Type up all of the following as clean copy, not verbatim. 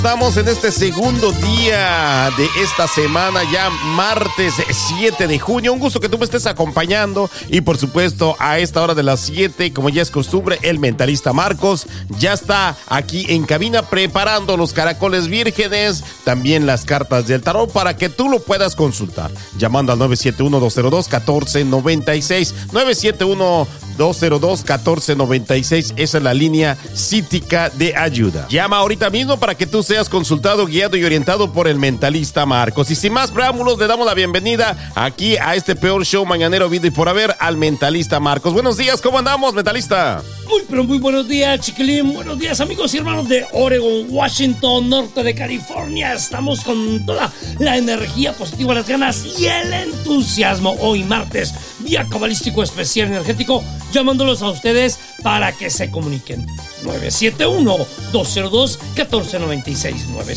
Estamos en este segundo día de esta semana, ya martes 7 de junio. Un gusto que tú me estés acompañando y por supuesto a esta hora de las 7, como ya es costumbre, el mentalista Marcos ya está aquí en cabina preparando los caracoles vírgenes, también las cartas del tarot para que tú lo puedas consultar. Llamando al 971-202-1496, 971-202-1496, esa es la línea cítica de ayuda. Llama ahorita mismo para que tú seas consultado, guiado y orientado por el mentalista Marcos. Y sin más preámbulos, le damos la bienvenida aquí a este peor show mañanero vida y por haber al mentalista Marcos. Buenos días, ¿cómo andamos, mentalista? Muy buenos días, chiquilín. Buenos días, amigos y hermanos de Oregon, Washington, norte de California. Estamos con toda la energía positiva, las ganas y el entusiasmo. Hoy martes, día cabalístico especial energético, llamándolos a ustedes para que se comuniquen. 971-202-1496.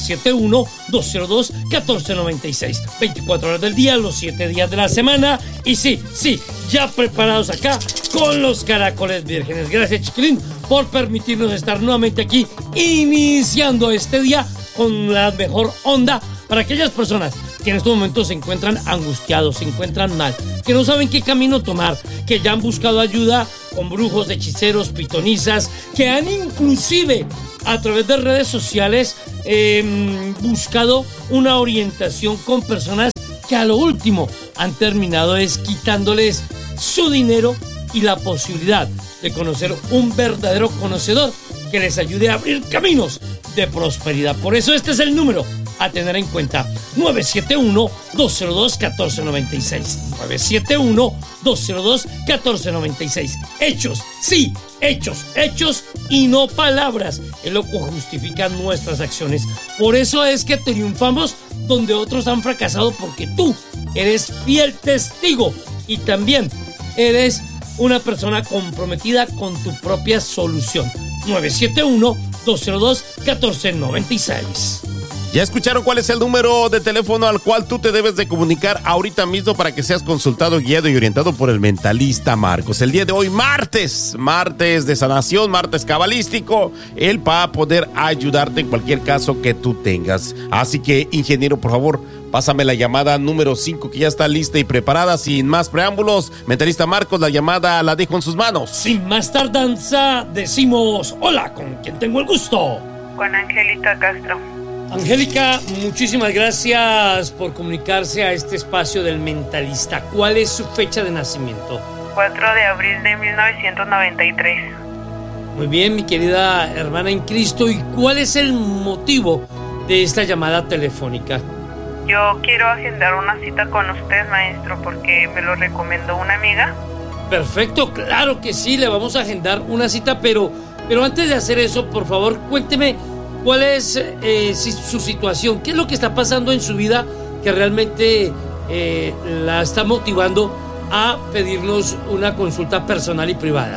971-202-1496. 24 horas del día, los 7 días de la semana. Y sí, ya preparados acá con los caracoles vírgenes. Gracias, chiquilín, por permitirnos estar nuevamente aquí, iniciando este día con la mejor onda para aquellas personas que en estos momentos se encuentran angustiados, se encuentran mal, que no saben qué camino tomar, que ya han buscado ayuda con brujos, hechiceros, pitonisas, que han inclusive a través de redes sociales buscado una orientación con personas que a lo último han terminado quitándoles su dinero y la posibilidad de conocer un verdadero conocedor que les ayude a abrir caminos de prosperidad. Por eso este es el número a tener en cuenta: 971-202-1496. 971-202-1496. Hechos, sí, hechos y no palabras es lo que justifica nuestras acciones. Por eso es que triunfamos donde otros han fracasado, porque tú eres fiel testigo y también eres una persona comprometida con tu propia solución. 971-202-1496. ¿Ya escucharon cuál es el número de teléfono al cual tú te debes de comunicar ahorita mismo para que seas consultado, guiado y orientado por el mentalista Marcos? El día de hoy, martes de sanación, martes cabalístico, él va a poder ayudarte en cualquier caso que tú tengas. Así que, ingeniero, por favor, pásame la llamada número 5 que ya está lista y preparada. Sin más preámbulos, mentalista Marcos, la llamada la dejo en sus manos. Sin más tardanza, decimos hola, ¿con quién tengo el gusto? Con Angélica Castro. Angélica, muchísimas gracias por comunicarse a este espacio del mentalista. ¿Cuál es su fecha de nacimiento? 4 de abril de 1993. Muy bien, mi querida hermana en Cristo. ¿Y cuál es el motivo de esta llamada telefónica? Yo quiero agendar una cita con usted, maestro, porque me lo recomendó una amiga. Perfecto, claro que sí, le vamos a agendar una cita, pero antes de hacer eso, por favor, cuénteme cuál es su situación, qué es lo que está pasando en su vida que realmente la está motivando a pedirnos una consulta personal y privada.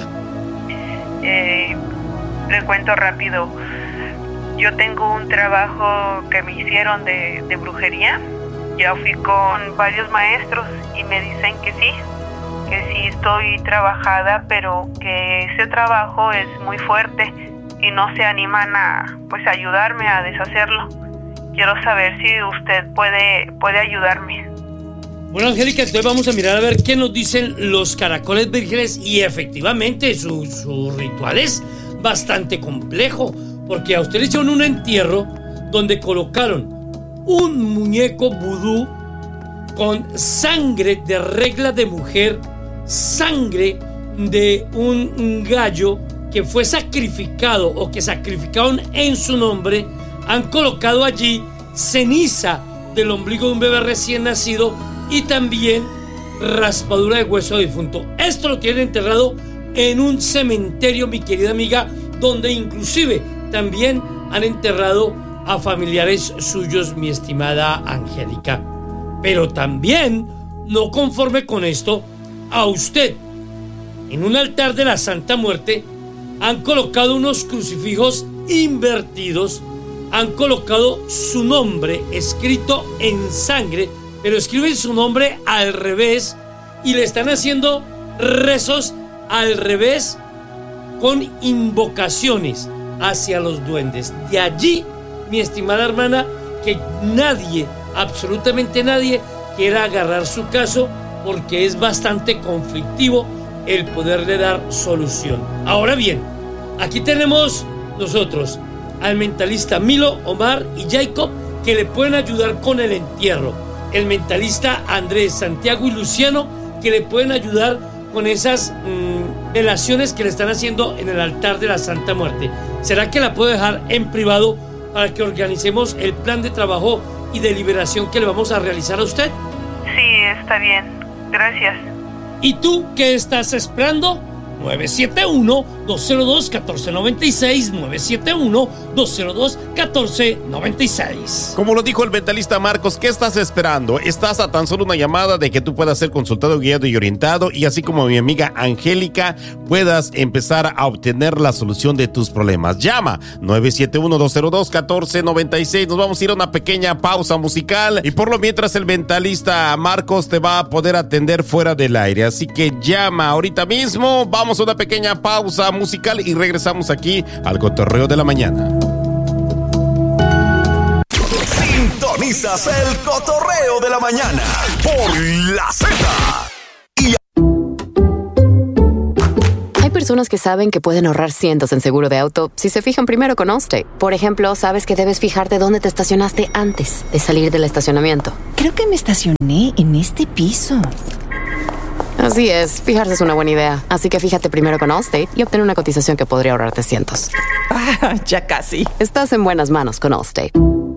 Le cuento rápido. Yo tengo un trabajo que me hicieron de brujería. Ya fui con varios maestros y me dicen que sí estoy trabajada, pero que ese trabajo es muy fuerte y no se animan a ayudarme a deshacerlo. Quiero saber si usted puede ayudarme. Bueno, Angélica, entonces vamos a mirar a ver qué nos dicen los caracoles vírgenes. Y efectivamente su ritual es bastante complejo, porque a usted le hicieron un entierro donde colocaron un muñeco vudú con sangre de regla de mujer, sangre de un gallo que fue sacrificado o que sacrificaron en su nombre. Han colocado allí ceniza del ombligo de un bebé recién nacido y también raspadura de hueso difunto. Esto lo tienen enterrado en un cementerio, mi querida amiga, donde inclusive también han enterrado a familiares suyos, mi estimada Angélica. Pero también, no conforme con esto, a usted, en un altar de la Santa Muerte, han colocado unos crucifijos invertidos, han colocado su nombre escrito en sangre, pero escriben su nombre al revés y le están haciendo rezos al revés con invocaciones hacia los duendes. De allí mi estimada hermana, que nadie, absolutamente nadie, quiera agarrar su caso porque es bastante conflictivo el poderle dar solución. Ahora bien, aquí tenemos nosotros al mentalista Milo, Omar y Jacob, que le pueden ayudar con el entierro. El mentalista Andrés, Santiago y Luciano, que le pueden ayudar con esas velaciones que le están haciendo en el altar de la Santa Muerte. ¿Será que la puedo dejar en privado para que organicemos el plan de trabajo y de liberación que le vamos a realizar a usted? Sí, está bien. Gracias. ¿Y tú qué estás esperando? 971-202-1496, 971-202-1496. Como lo dijo el mentalista Marcos, ¿qué estás esperando? Estás a tan solo una llamada de que tú puedas ser consultado, guiado y orientado, y así como mi amiga Angélica, puedas empezar a obtener la solución de tus problemas. Llama 971-202-1496. Nos vamos a ir a una pequeña pausa musical y por lo mientras el mentalista Marcos te va a poder atender fuera del aire. Así que llama ahorita mismo. Vamos a una pequeña pausa musical y regresamos aquí al Cotorreo de la Mañana. Sintonizas el Cotorreo de la Mañana por la Z. Hay personas que saben que pueden ahorrar cientos en seguro de auto si se fijan primero con Allstate. Por ejemplo, sabes que debes fijarte dónde te estacionaste antes de salir del estacionamiento. Creo que me estacioné en este piso. Así es, fijarse es una buena idea. Así que fíjate primero con Allstate y obtén una cotización que podría ahorrarte cientos. Ya casi. Estás en buenas manos con Allstate.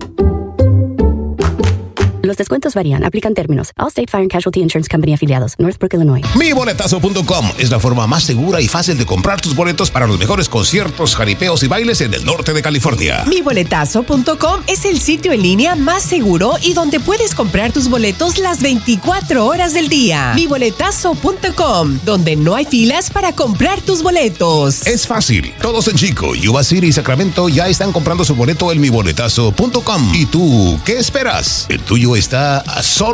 Los descuentos varían. Aplican términos. Allstate Fire and Casualty Insurance Company afiliados. Northbrook, Illinois. MiBoletazo.com es la forma más segura y fácil de comprar tus boletos para los mejores conciertos, jaripeos y bailes en el norte de California. MiBoletazo.com es el sitio en línea más seguro y donde puedes comprar tus boletos las 24 horas del día. MiBoletazo.com, donde no hay filas para comprar tus boletos. Es fácil. Todos en Chico, Yuba City y Sacramento ya están comprando su boleto en MiBoletazo.com. ¿Y tú qué esperas? El tuyo está a solo